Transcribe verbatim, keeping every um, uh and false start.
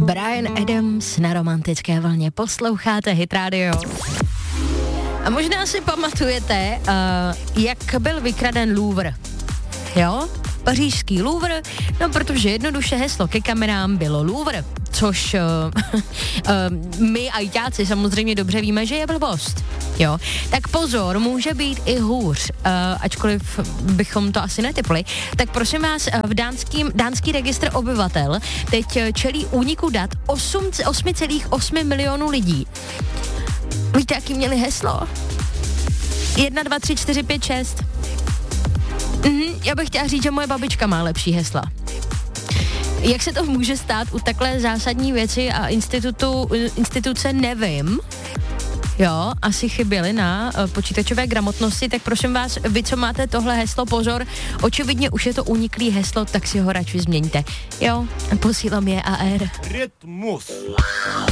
Bryan Adams na romantické vlně. Posloucháte Hit Radio. A možná si pamatujete, uh, jak byl vykraden Louvre. Jo? Pařížský Louvre, no protože jednoduše heslo ke kamerám bylo Louvre, což uh, uh, my ajťáci samozřejmě dobře víme, že je blbost. Jo, tak pozor, může být i hůř, uh, ačkoliv bychom to asi netipli. Tak prosím vás, v dánským, dánský registr obyvatel teď čelí úniku dat osm celá osm milionů lidí. Víte, jaký měli heslo? jedna, dva, tři, čtyři, pět, šest. Mhm, já bych chtěla říct, že moje babička má lepší hesla. Jak se to může stát u takhle zásadní věci a institutu, instituce, nevím. Jo, asi chyběli na uh, počítačové gramotnosti, tak prosím vás, vy, co máte tohle heslo, pozor, očividně už je to uniklý heslo, tak si ho radši změňte. Jo, posílám je A R. Rytmus.